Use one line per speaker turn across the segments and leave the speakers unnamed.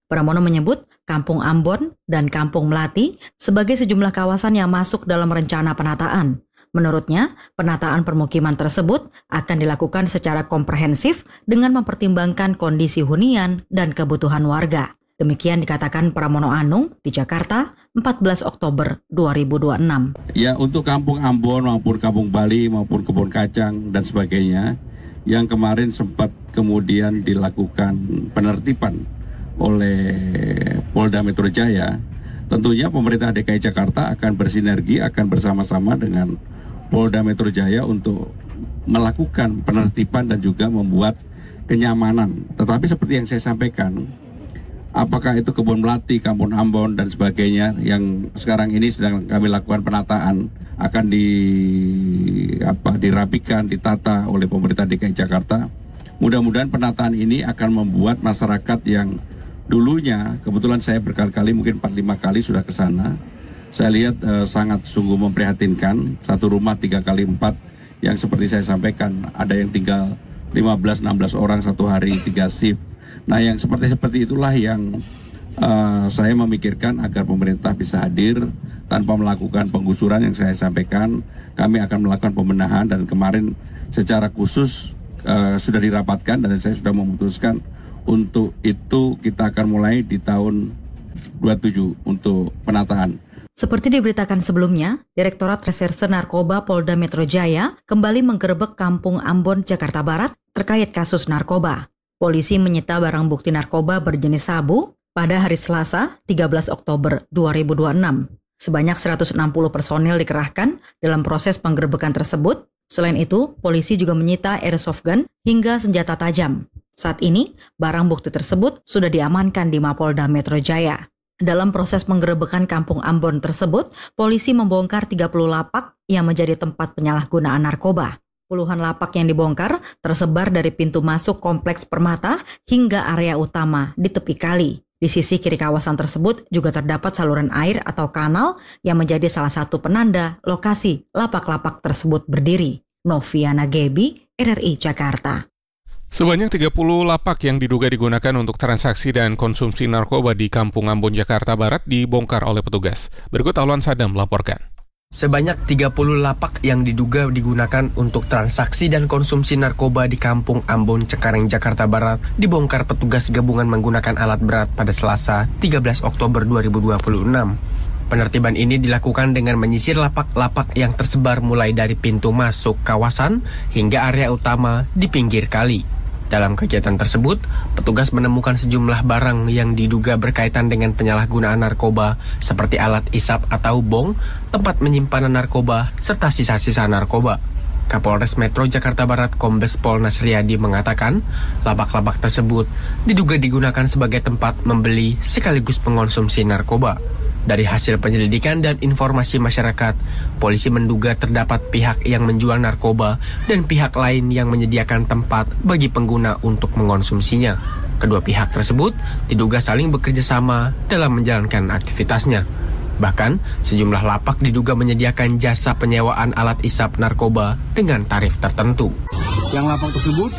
Pramono menyebut Kampung Ambon dan Kampung Melati sebagai sejumlah kawasan yang masuk dalam rencana penataan. Menurutnya, penataan permukiman tersebut akan dilakukan secara komprehensif dengan mempertimbangkan kondisi hunian dan kebutuhan warga. Demikian dikatakan Pramono Anung di Jakarta, 14 Oktober 2026.
Ya, untuk Kampung Ambon maupun Kampung Bali maupun Kebun Kacang dan sebagainya, yang kemarin sempat kemudian dilakukan penertiban oleh Polda Metro Jaya, tentunya pemerintah DKI Jakarta akan bersinergi, akan bersama-sama dengan Polda Metro Jaya untuk melakukan penertiban dan juga membuat kenyamanan. Tetapi seperti yang saya sampaikan, apakah itu Kebun Melati, Kampung Ambon dan sebagainya yang sekarang ini sedang kami lakukan penataan, akan dirapikan, ditata oleh pemerintah DKI Jakarta. Mudah-mudahan penataan ini akan membuat masyarakat yang dulunya, kebetulan saya berkali-kali, mungkin 4-5 kali sudah ke sana. Saya lihat sangat sungguh memprihatinkan, satu rumah 3x4 yang seperti saya sampaikan, ada yang tinggal 15-16 orang satu hari, 3 shift. Nah, yang seperti itulah yang saya memikirkan agar pemerintah bisa hadir tanpa melakukan penggusuran yang saya sampaikan. Kami akan melakukan pembenahan dan kemarin secara khusus sudah dirapatkan dan saya sudah memutuskan untuk itu kita akan mulai di tahun 27 untuk penataan.
Seperti diberitakan sebelumnya, Direktorat Reserse Narkoba Polda Metro Jaya kembali menggerebek Kampung Ambon, Jakarta Barat terkait kasus narkoba. Polisi menyita barang bukti narkoba berjenis sabu pada hari Selasa, 13 Oktober 2026. Sebanyak 160 personil dikerahkan dalam proses penggerebekan tersebut. Selain itu, polisi juga menyita airsoft gun hingga senjata tajam. Saat ini, barang bukti tersebut sudah diamankan di Mapolda Metro Jaya. Dalam proses penggerebekan Kampung Ambon tersebut, polisi membongkar 30 lapak yang menjadi tempat penyalahgunaan narkoba. Puluhan lapak yang dibongkar tersebar dari pintu masuk kompleks Permata hingga area utama di tepi kali. Di sisi kiri kawasan tersebut juga terdapat saluran air atau kanal yang menjadi salah satu penanda lokasi lapak-lapak tersebut berdiri. Noviana Gebi, RRI Jakarta.
Sebanyak 30 lapak yang diduga digunakan untuk transaksi dan konsumsi narkoba di Kampung Ambon, Jakarta Barat dibongkar oleh petugas. Berikut Alwan Sadam melaporkan.
Sebanyak 30 lapak yang diduga digunakan untuk transaksi dan konsumsi narkoba di Kampung Ambon, Cengkareng, Jakarta Barat dibongkar petugas gabungan menggunakan alat berat pada Selasa 13 Oktober 2026. Penertiban ini dilakukan dengan menyisir lapak-lapak yang tersebar mulai dari pintu masuk kawasan hingga area utama di pinggir kali. Dalam kegiatan tersebut, petugas menemukan sejumlah barang yang diduga berkaitan dengan penyalahgunaan narkoba seperti alat isap atau bong, tempat penyimpanan narkoba, serta sisa-sisa narkoba. Kapolres Metro Jakarta Barat Kombes Pol Nasriadi mengatakan, lapak-lapak tersebut diduga digunakan sebagai tempat membeli sekaligus mengonsumsi narkoba. Dari hasil penyelidikan dan informasi masyarakat, polisi menduga terdapat pihak yang menjual narkoba dan pihak lain yang menyediakan tempat bagi pengguna untuk mengonsumsinya. Kedua pihak tersebut diduga saling bekerja sama dalam menjalankan aktivitasnya. Bahkan, sejumlah lapak diduga menyediakan jasa penyewaan alat isap narkoba dengan tarif tertentu.
Yang lapak tersebut,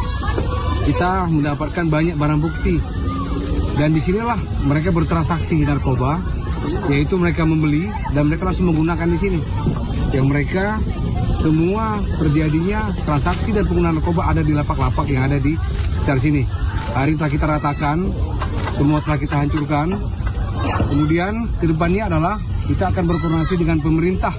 kita mendapatkan banyak barang bukti. Dan disinilah mereka bertransaksi narkoba, yaitu mereka membeli dan mereka langsung menggunakan di sini. Yang mereka semua terjadinya transaksi dan penggunaan narkoba ada di lapak-lapak yang ada di sekitar sini. Hari telah kita ratakan, semua telah kita hancurkan. Kemudian kedepannya adalah kita akan berkoordinasi dengan pemerintah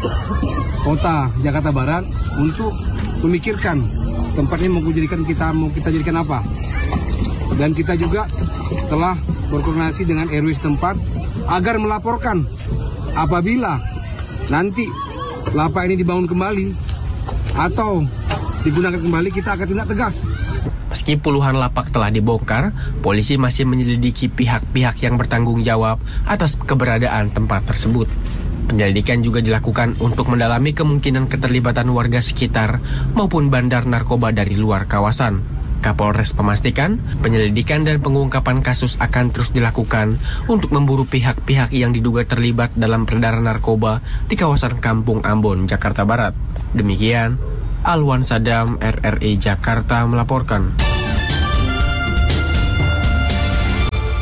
Kota Jakarta Barat untuk memikirkan tempatnya mau kita jadikan apa. Dan kita juga telah berkoordinasi dengan RW setempat agar melaporkan apabila nanti lapak ini dibangun kembali atau digunakan kembali, kita akan tindak tegas.
Meski puluhan lapak telah dibongkar, polisi masih menyelidiki pihak-pihak yang bertanggung jawab atas keberadaan tempat tersebut. Penyelidikan juga dilakukan untuk mendalami kemungkinan keterlibatan warga sekitar maupun bandar narkoba dari luar kawasan. Kapolres memastikan penyelidikan dan pengungkapan kasus akan terus dilakukan untuk memburu pihak-pihak yang diduga terlibat dalam peredaran narkoba di kawasan Kampung Ambon, Jakarta Barat. Demikian, Alwan Sadam, RRI Jakarta melaporkan.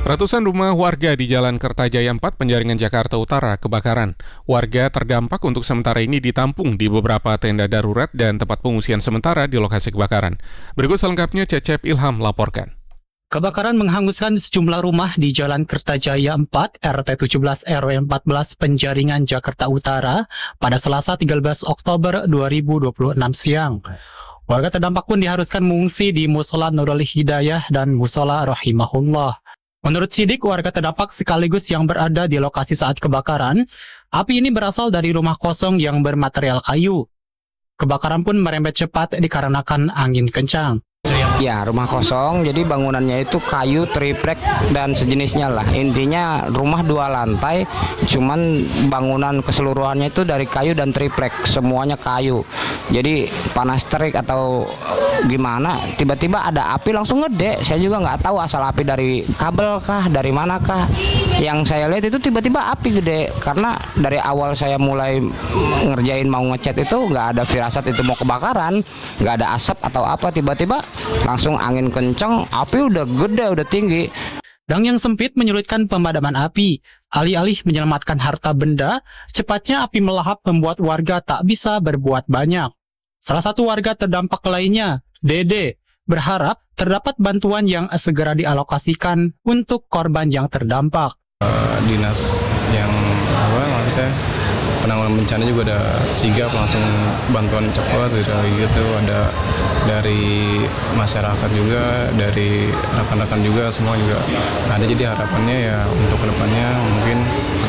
Ratusan rumah warga di Jalan Kertajaya 4, Penjaringan, Jakarta Utara kebakaran. Warga terdampak untuk sementara ini ditampung di beberapa tenda darurat dan tempat pengungsian sementara di lokasi kebakaran. Berikut selengkapnya Cecep Ilham laporkan.
Kebakaran menghanguskan sejumlah rumah di Jalan Kertajaya 4, RT 17 RW 14 Penjaringan, Jakarta Utara pada Selasa 13 Oktober 2026 siang. Warga terdampak pun diharuskan mengungsi di Musola Nurul Hidayah dan Musola Rahimahullah. Menurut sidik, warga terdampak sekaligus yang berada di lokasi saat kebakaran, api ini berasal dari rumah kosong yang bermaterial kayu. Kebakaran pun merembet cepat dikarenakan angin kencang.
Ya, rumah kosong, jadi bangunannya itu kayu, triplek, dan sejenisnya lah. Intinya rumah 2 lantai, cuman bangunan keseluruhannya itu dari kayu dan triplek, semuanya kayu. Jadi panas terik atau gimana, tiba-tiba ada api langsung gede. Saya juga nggak tahu asal api dari kabel kah, dari mana kah. Yang saya lihat itu tiba-tiba api gede, karena dari awal saya mulai ngerjain mau ngecat itu nggak ada firasat itu mau kebakaran, nggak ada asap atau apa, tiba-tiba langsung angin kencang, api udah gede, udah tinggi.
Gang yang sempit menyulitkan pemadaman api. Alih-alih menyelamatkan harta benda, cepatnya api melahap membuat warga tak bisa berbuat banyak. Salah satu warga terdampak lainnya, Dede, berharap terdapat bantuan yang segera dialokasikan untuk korban yang terdampak.
Dinas yang maksudnya penanggulangan bencana juga ada sigap langsung bantuan cepat gitu, ada dari masyarakat juga, dari rekan-rekan juga, semua juga ada. Jadi harapannya ya untuk kedepannya mungkin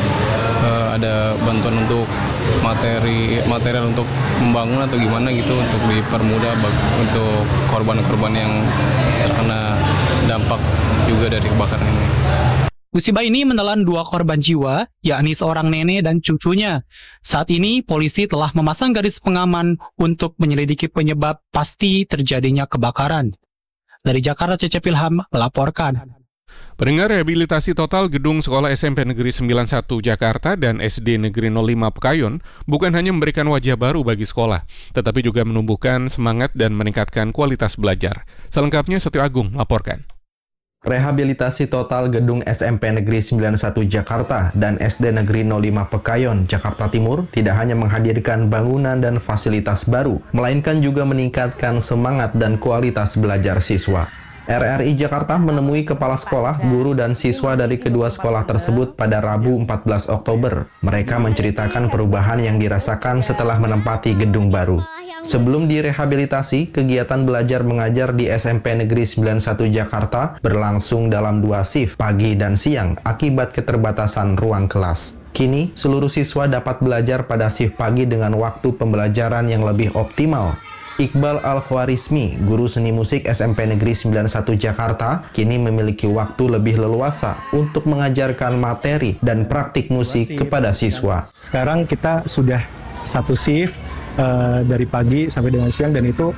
ada bantuan untuk material untuk membangun atau gimana gitu, untuk dipermudah untuk korban-korban yang terkena dampak juga dari kebakaran ini.
Musibah ini menelan 2 korban jiwa, yakni seorang nenek dan cucunya. Saat ini, polisi telah memasang garis pengaman untuk menyelidiki penyebab pasti terjadinya kebakaran. Dari Jakarta, Cecep Ilham melaporkan.
Pendengar, rehabilitasi total gedung Sekolah SMP Negeri 91 Jakarta dan SD Negeri 05 Pekayon bukan hanya memberikan wajah baru bagi sekolah, tetapi juga menumbuhkan semangat dan meningkatkan kualitas belajar. Selengkapnya Setio Agung melaporkan.
Rehabilitasi total gedung SMP Negeri 91 Jakarta dan SD Negeri 05 Pekayon, Jakarta Timur tidak hanya menghadirkan bangunan dan fasilitas baru, melainkan juga meningkatkan semangat dan kualitas belajar siswa. RRI Jakarta menemui kepala sekolah, guru, dan siswa dari kedua sekolah tersebut pada Rabu 14 Oktober. Mereka menceritakan perubahan yang dirasakan setelah menempati gedung baru. Sebelum direhabilitasi, kegiatan belajar mengajar di SMP Negeri 91 Jakarta berlangsung dalam 2 shift, pagi dan siang, akibat keterbatasan ruang kelas. Kini, seluruh siswa dapat belajar pada shift pagi dengan waktu pembelajaran yang lebih optimal. Iqbal Al-Khwarizmi, guru seni musik SMP Negeri 91 Jakarta, kini memiliki waktu lebih leluasa untuk mengajarkan materi dan praktik musik kepada siswa.
Sekarang kita sudah 1 shift dari pagi sampai dengan siang, dan itu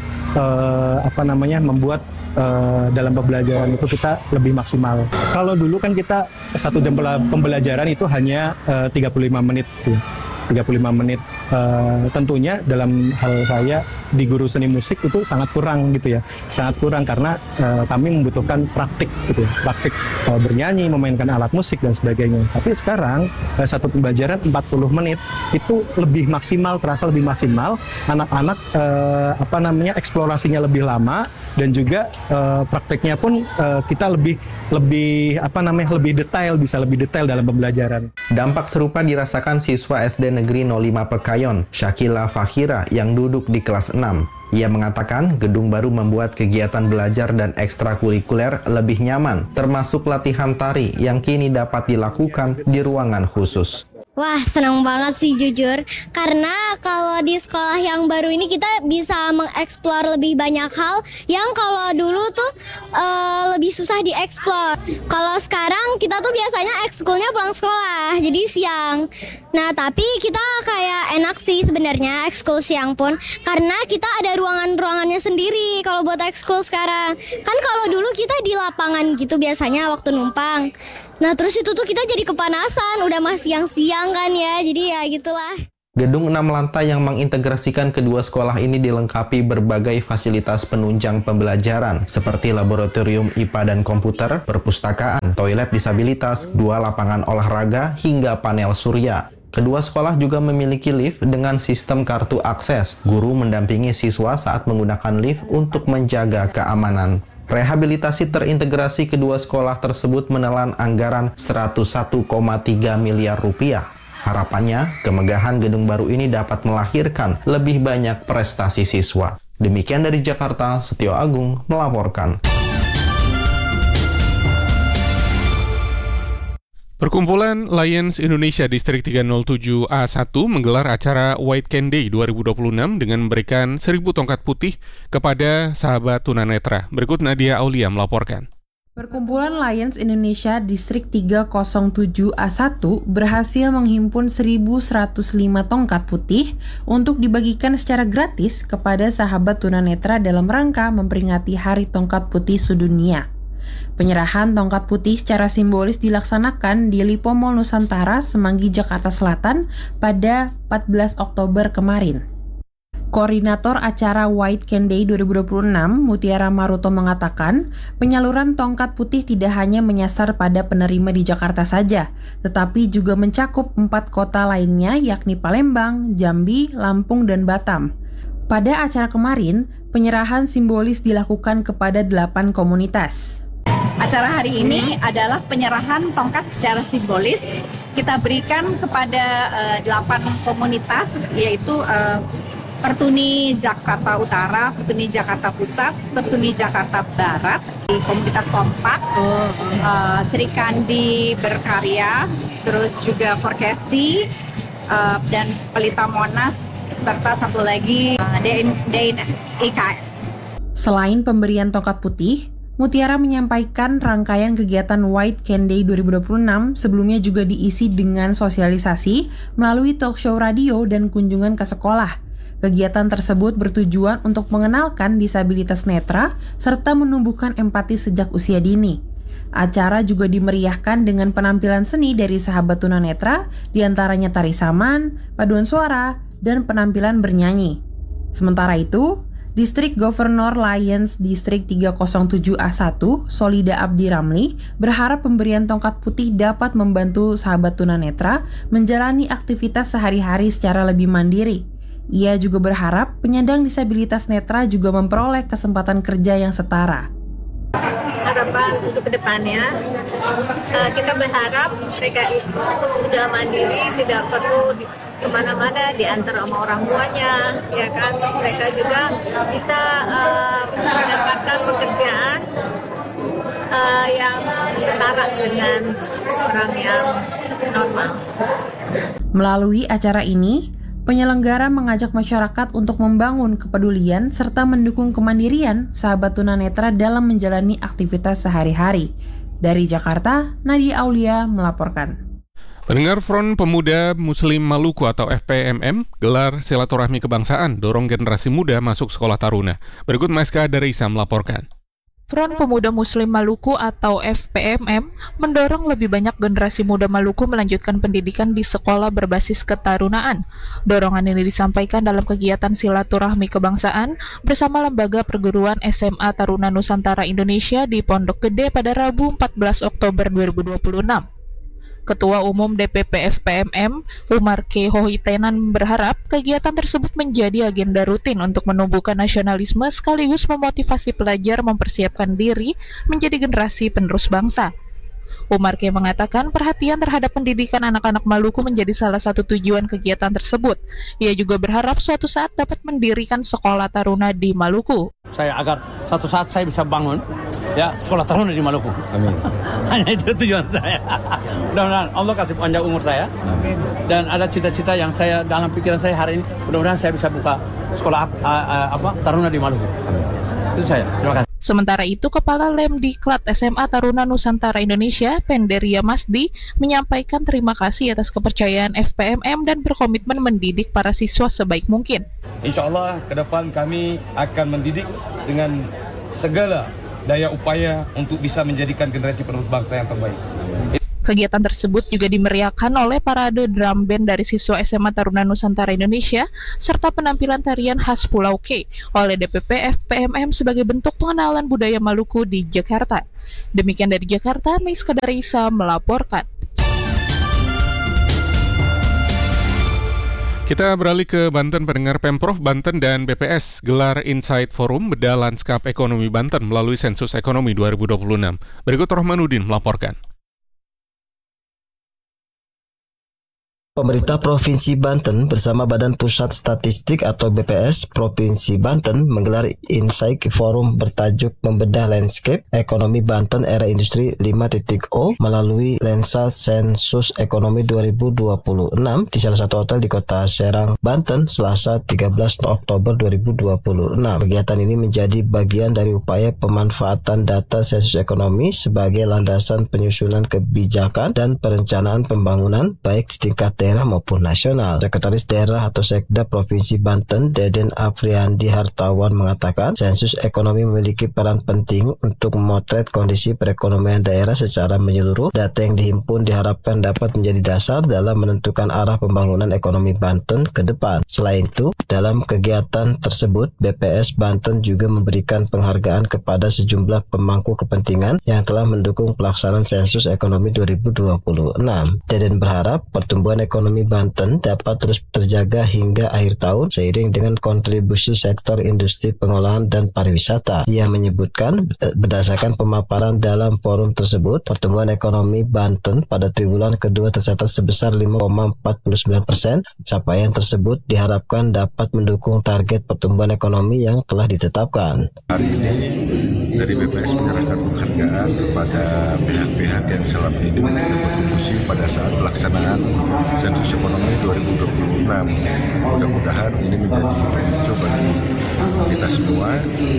membuat dalam pembelajaran itu kita lebih maksimal. Kalau dulu kan kita 1 jam pembelajaran itu hanya 35 menit gitu. 35 menit. Tentunya dalam hal saya di guru seni musik itu sangat kurang gitu ya. Sangat kurang karena kami membutuhkan praktik gitu ya. Praktik bernyanyi, memainkan alat musik dan sebagainya. Tapi sekarang 1 pembelajaran 40 menit itu lebih maksimal, terasa lebih maksimal. Anak-anak eksplorasinya lebih lama, dan juga praktiknya pun kita lebih detail, bisa lebih detail dalam pembelajaran.
Dampak serupa dirasakan siswa SD Negeri 05 Pekayon, Syakila Fakhira, yang duduk di kelas 6. Ia mengatakan gedung baru membuat kegiatan belajar dan ekstrakurikuler lebih nyaman, termasuk latihan tari yang kini dapat dilakukan di ruangan khusus.
Wah, senang banget sih jujur, karena kalau di sekolah yang baru ini kita bisa mengeksplor lebih banyak hal yang kalau dulu tuh lebih susah dieksplor. Kalau sekarang kita tuh biasanya ekskulnya pulang sekolah, jadi siang. Nah, tapi kita kayak enak sih sebenarnya ekskul siang pun, karena kita ada ruangannya sendiri kalau buat ekskul sekarang. Kan kalau dulu kita di lapangan gitu biasanya waktu numpang. Nah, terus itu tuh kita jadi kepanasan, udah masih siang kan ya, jadi ya gitulah.
Gedung 6 lantai yang mengintegrasikan kedua sekolah ini dilengkapi berbagai fasilitas penunjang pembelajaran seperti laboratorium IPA dan komputer, perpustakaan, toilet disabilitas, 2 lapangan olahraga, hingga panel surya. Kedua sekolah juga memiliki lift dengan sistem kartu akses. Guru mendampingi siswa saat menggunakan lift untuk menjaga keamanan. Rehabilitasi terintegrasi kedua sekolah tersebut menelan anggaran 101,3 miliar rupiah. Harapannya, kemegahan gedung baru ini dapat melahirkan lebih banyak prestasi siswa. Demikian dari Jakarta, Setio Agung melaporkan.
Perkumpulan Lions Indonesia Distrik 307A1 menggelar acara White Can Day 2026 dengan memberikan 1.000 tongkat putih kepada sahabat tunanetra. Berikut Nadia Aulia melaporkan.
Perkumpulan Lions Indonesia Distrik 307A1 berhasil menghimpun 1.105 tongkat putih untuk dibagikan secara gratis kepada sahabat tunanetra dalam rangka memperingati Hari Tongkat Putih Sedunia. Penyerahan tongkat putih secara simbolis dilaksanakan di Lipo Mall Nusantara, Semanggi, Jakarta Selatan pada 14 Oktober kemarin. Koordinator acara White Can Day 2026, Mutiara Maruto mengatakan, penyaluran tongkat putih tidak hanya menyasar pada penerima di Jakarta saja, tetapi juga mencakup 4 kota lainnya yakni Palembang, Jambi, Lampung, dan Batam. Pada acara kemarin, penyerahan simbolis dilakukan kepada 8 komunitas.
Acara hari ini adalah penyerahan tongkat secara simbolis. Kita berikan kepada 8 komunitas, yaitu Pertuni Jakarta Utara, Pertuni Jakarta Pusat, Pertuni Jakarta Barat, komunitas Kompak, Sri Kandi Berkarya, terus juga Forkesi, dan Pelita Monas, serta satu lagi DIKS.
Selain pemberian tongkat putih, Mutiara menyampaikan rangkaian kegiatan White Can Day 2026 sebelumnya juga diisi dengan sosialisasi melalui talk show radio dan kunjungan ke sekolah. Kegiatan tersebut bertujuan untuk mengenalkan disabilitas netra serta menumbuhkan empati sejak usia dini. Acara juga dimeriahkan dengan penampilan seni dari sahabat tunanetra, diantaranya tari saman, paduan suara, dan penampilan bernyanyi. Sementara itu, Distrik Governor Lions Distrik 307A1, Solida Abdi Ramli, berharap pemberian tongkat putih dapat membantu sahabat tunanetra menjalani aktivitas sehari-hari secara lebih mandiri. Ia juga berharap penyandang disabilitas netra juga memperoleh kesempatan kerja yang setara.
Harapan untuk kedepannya, kita berharap mereka itu sudah mandiri, tidak perlu kemana-mana diantar sama orang tuanya, ya kan? Terus mereka juga bisa mendapatkan pekerjaan yang setara dengan orang yang normal.
Melalui acara ini, penyelenggara mengajak masyarakat untuk membangun kepedulian serta mendukung kemandirian sahabat tunanetra dalam menjalani aktivitas sehari-hari. Dari Jakarta, Nadia Aulia melaporkan.
Pendengar, Front Pemuda Muslim Maluku atau FPMM gelar silaturahmi kebangsaan dorong generasi muda masuk sekolah taruna. Berikut Maiska Darisa melaporkan.
Front Pemuda Muslim Maluku atau FPMM mendorong lebih banyak generasi muda Maluku melanjutkan pendidikan di sekolah berbasis ketarunaan. Dorongan ini disampaikan dalam kegiatan silaturahmi kebangsaan bersama Lembaga Perguruan SMA Taruna Nusantara Indonesia di Pondok Gede pada Rabu 14 Oktober 2026. Ketua Umum DPP FPMM, Umar K. Hohitenan berharap kegiatan tersebut menjadi agenda rutin untuk menumbuhkan nasionalisme sekaligus memotivasi pelajar mempersiapkan diri menjadi generasi penerus bangsa. Umar K. mengatakan perhatian terhadap pendidikan anak-anak Maluku menjadi salah satu tujuan kegiatan tersebut. Ia juga berharap suatu saat dapat mendirikan sekolah taruna di Maluku.
Saya agar suatu saat saya bisa bangun sekolah taruna di Maluku. Amin. Hanya itu tujuan saya. Mudah-mudahan Allah kasih panjang umur saya. Amin. Dan ada cita-cita yang saya dalam pikiran saya hari ini. Mudah-mudahan saya bisa buka sekolah taruna di Maluku. Amin. Itu saya. Terima kasih.
Sementara itu, Kepala Lemdiklat SMA Taruna Nusantara Indonesia, Penderia Masdi, menyampaikan terima kasih atas kepercayaan FPMM dan berkomitmen mendidik para siswa sebaik mungkin.
Insya Allah ke depan kami akan mendidik dengan segala daya upaya untuk bisa menjadikan generasi penerus bangsa yang terbaik.
Kegiatan tersebut juga dimeriahkan oleh parade drum band dari siswa SMA Taruna Nusantara Indonesia serta penampilan tarian khas Pulau K oleh DPP FPMM sebagai bentuk pengenalan budaya Maluku di Jakarta. Demikian dari Jakarta, Miska Darisa melaporkan.
Kita beralih ke Banten. Pendengar, Pemprov Banten dan BPS gelar Insight Forum bedah lanskap ekonomi Banten melalui sensus ekonomi 2026. Berikut Rohmanuddin melaporkan.
Pemerintah Provinsi Banten bersama Badan Pusat Statistik atau BPS Provinsi Banten menggelar Insight Forum bertajuk Membedah Landscape Ekonomi Banten Era Industri 5.0 melalui lensa sensus ekonomi 2026 di salah satu hotel di Kota Serang, Banten, Selasa 13 Oktober 2026. Kegiatan ini menjadi bagian dari upaya pemanfaatan data sensus ekonomi sebagai landasan penyusunan kebijakan dan perencanaan pembangunan baik di tingkat daerah maupun nasional. Sekretaris Daerah atau Sekda Provinsi Banten, Deden Afriandi Hartawan mengatakan, sensus ekonomi memiliki peran penting untuk memotret kondisi perekonomian daerah secara menyeluruh. Data yang dihimpun diharapkan dapat menjadi dasar dalam menentukan arah pembangunan ekonomi Banten ke depan. Selain itu, dalam kegiatan tersebut, BPS Banten juga memberikan penghargaan kepada sejumlah pemangku kepentingan yang telah mendukung pelaksanaan sensus ekonomi 2026. Deden berharap pertumbuhan ekonomi Banten dapat terus terjaga hingga akhir tahun seiring dengan kontribusi sektor industri pengolahan dan pariwisata. Ia menyebutkan berdasarkan pemaparan dalam forum tersebut, pertumbuhan ekonomi Banten pada triwulan kedua tercatat sebesar 5,49%. Capaian tersebut diharapkan dapat mendukung target pertumbuhan ekonomi yang telah ditetapkan.
Hari ini dari BPS menyerahkan penghargaan kepada pihak-pihak yang selama ini berkontribusi pada saat pelaksanaan sensus ekonomi 2026. Mudah-mudahan ini menjadi contoh bagi kita semua,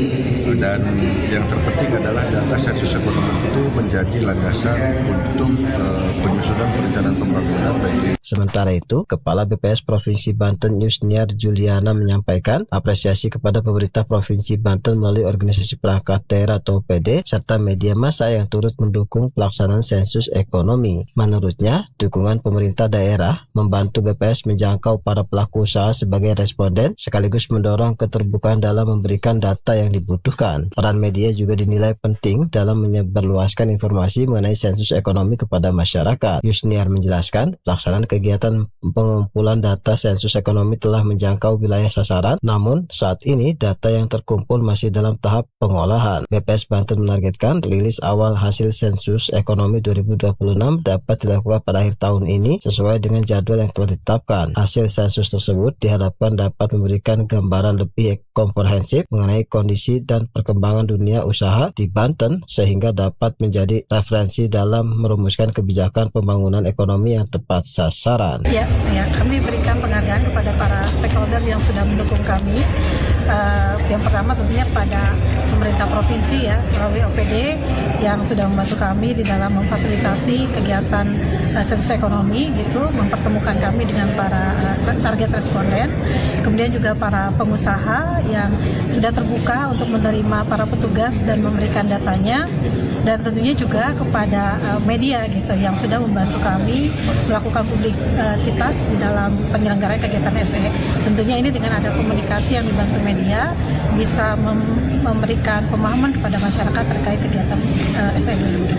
dan yang terpenting adalah data sensus ekonomi itu menjadi landasan untuk penyusunan perencanaan pembangunan baik.
Sementara itu, Kepala BPS Provinsi Banten Yusniar Juliana menyampaikan apresiasi kepada pemerintah Provinsi Banten melalui organisasi perangkat daerah atau PD serta media massa yang turut mendukung pelaksanaan sensus ekonomi. Menurutnya, dukungan pemerintah daerah membantu BPS menjangkau para pelaku usaha sebagai responden sekaligus mendorong keterbukaan dalam memberikan data yang dibutuhkan. Peran media juga dinilai penting dalam menyebarluaskan informasi mengenai sensus ekonomi kepada masyarakat. Yusniar menjelaskan, pelaksanaan kegiatan pengumpulan data sensus ekonomi telah menjangkau wilayah sasaran, namun saat ini data yang terkumpul masih dalam tahap pengolahan. BPS Banten menargetkan rilis awal hasil sensus ekonomi 2026 dapat dilakukan pada akhir tahun ini sesuai dengan jadwal yang telah ditetapkan. Hasil sensus tersebut diharapkan dapat memberikan gambaran lebih komprehensif mengenai kondisi dan perkembangan dunia usaha di Banten sehingga dapat menjadi referensi dalam merumuskan kebijakan pembangunan ekonomi yang tepat sasaran.
Ya, kami berikan penghargaan kepada para stakeholder yang sudah mendukung kami. Yang pertama tentunya pada pemerintah provinsi ya, melalui OPD yang sudah membantu kami di dalam memfasilitasi kegiatan sensus ekonomi gitu, mempertemukan kami dengan para target responden. Kemudian juga para pengusaha yang sudah terbuka untuk menerima para petugas dan memberikan datanya. Dan tentunya juga kepada media gitu yang sudah membantu kami melakukan publisitas di dalam penyelenggaraan kegiatan SE. Tentunya ini dengan ada komunikasi yang dibantu media bisa memberikan pemahaman kepada masyarakat terkait kegiatan SE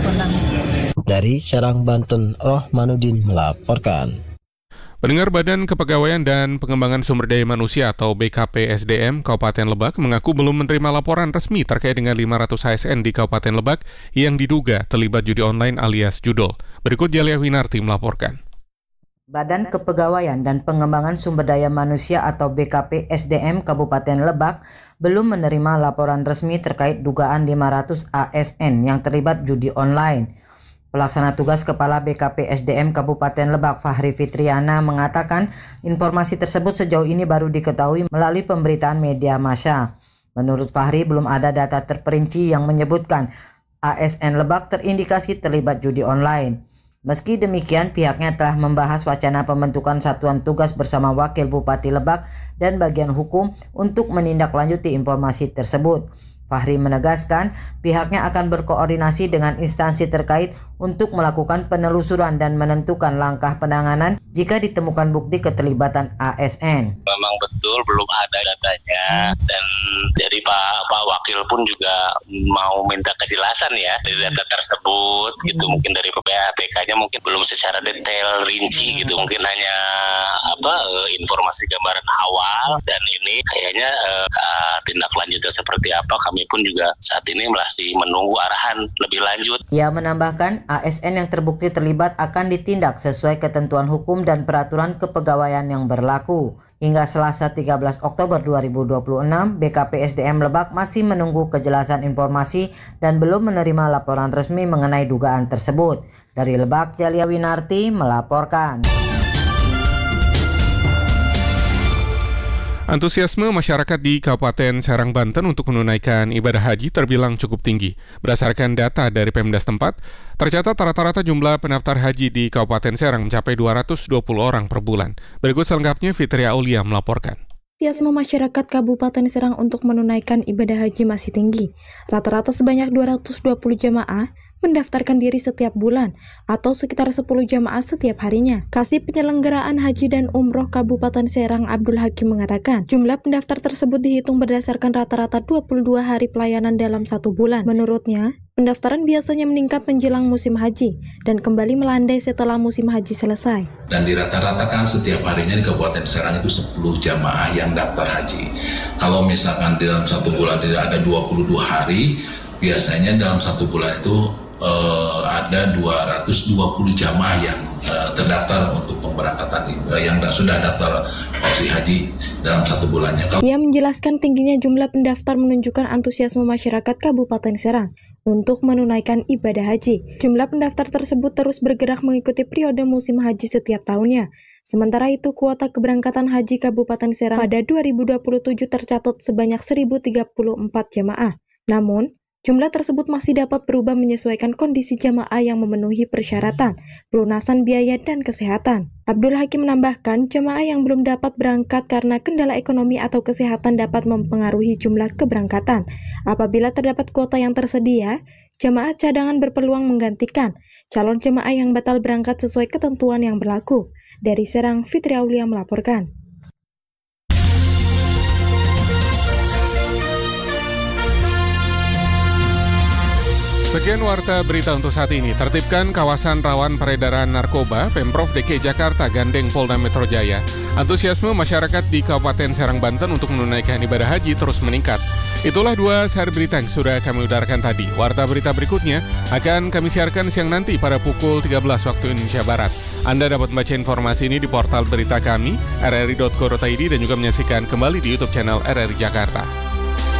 2026.
Dari Serang, Banten, Rohmanuddin melaporkan.
Pendengar, Badan Kepegawaian dan Pengembangan Sumber Daya Manusia atau BKP SDM Kabupaten Lebak mengaku belum menerima laporan resmi terkait dengan 500 ASN di Kabupaten Lebak yang diduga terlibat judi online alias judol. Berikut Jalia Winarti melaporkan.
Badan Kepegawaian dan Pengembangan Sumber Daya Manusia atau BKP SDM Kabupaten Lebak belum menerima laporan resmi terkait dugaan 500 ASN yang terlibat judi online. Pelaksana tugas Kepala BKP SDM Kabupaten Lebak Fahri Fitriana mengatakan informasi tersebut sejauh ini baru diketahui melalui pemberitaan media massa. Menurut Fahri, belum ada data terperinci yang menyebutkan ASN Lebak terindikasi terlibat judi online. Meski demikian, pihaknya telah membahas wacana pembentukan satuan tugas bersama Wakil Bupati Lebak dan bagian hukum untuk menindaklanjuti informasi tersebut.
Fahri menegaskan pihaknya akan berkoordinasi dengan instansi terkait untuk melakukan penelusuran dan menentukan langkah penanganan jika ditemukan bukti keterlibatan ASN.
Memang betul belum ada datanya dan jadi Pak Wakil pun juga mau minta kejelasan ya dari data tersebut gitu, mungkin dari PPATK-nya mungkin belum secara detail rinci gitu, mungkin hanya informasi gambaran awal dan ini kayaknya tindak lanjutnya seperti apa kami pun juga saat ini masih menunggu arahan lebih lanjut.
Ia menambahkan ASN yang terbukti terlibat akan ditindak sesuai ketentuan hukum dan peraturan kepegawaian yang berlaku. Hingga Selasa 13 Oktober 2026, BKPSDM Lebak masih menunggu kejelasan informasi dan belum menerima laporan resmi mengenai dugaan tersebut. Dari Lebak, Jalia Winarti melaporkan.
Antusiasme masyarakat di Kabupaten Serang, Banten untuk menunaikan ibadah haji terbilang cukup tinggi. Berdasarkan data dari Pemda setempat, tercatat rata-rata jumlah pendaftar haji di Kabupaten Serang mencapai 220 orang per bulan. Berikut selengkapnya Fitria Aulia melaporkan.
Antusiasme masyarakat Kabupaten Serang untuk menunaikan ibadah haji masih tinggi. Rata-rata sebanyak 220 jamaah mendaftarkan diri setiap bulan atau sekitar 10 jamaah setiap harinya. Kasih Penyelenggaraan Haji dan Umroh Kabupaten Serang Abdul Hakim mengatakan, jumlah pendaftar tersebut dihitung berdasarkan rata-rata 22 hari pelayanan dalam satu bulan. Menurutnya, pendaftaran biasanya meningkat menjelang musim haji dan kembali melandai setelah musim haji selesai.
Dan dirata-ratakan setiap harinya di Kabupaten Serang itu 10 jamaah yang daftar haji. Kalau misalkan dalam satu bulan tidak ada 22 hari, biasanya dalam satu bulan itu ada 220 jamaah yang terdaftar untuk pemberangkatan yang sudah daftar opsi haji dalam satu bulannya.
Ia menjelaskan tingginya jumlah pendaftar menunjukkan antusiasme masyarakat Kabupaten Serang untuk menunaikan ibadah haji. Jumlah pendaftar tersebut terus bergerak mengikuti periode musim haji setiap tahunnya. Sementara itu, kuota keberangkatan haji Kabupaten Serang pada 2027 tercatat sebanyak 1.034 jamaah. Namun, jumlah tersebut masih dapat berubah menyesuaikan kondisi jamaah yang memenuhi persyaratan, pelunasan biaya, dan kesehatan. Abdul Hakim menambahkan, jamaah yang belum dapat berangkat karena kendala ekonomi atau kesehatan dapat mempengaruhi jumlah keberangkatan. Apabila terdapat kuota yang tersedia, jamaah cadangan berpeluang menggantikan calon jamaah yang batal berangkat sesuai ketentuan yang berlaku. Dari Serang, Fitri Aulia melaporkan.
Sekian warta berita untuk saat ini. Tertibkan kawasan rawan peredaran narkoba, Pemprov DKI Jakarta gandeng Polda Metro Jaya. Antusiasme masyarakat di Kabupaten Serang, Banten untuk menunaikan ibadah haji terus meningkat. Itulah 2 sehari berita yang sudah kami udarakan tadi. Warta berita berikutnya akan kami siarkan siang nanti pada pukul 13 waktu Indonesia Barat. Anda dapat membaca informasi ini di portal berita kami, rri.co.id, dan juga menyaksikan kembali di YouTube channel RRI Jakarta.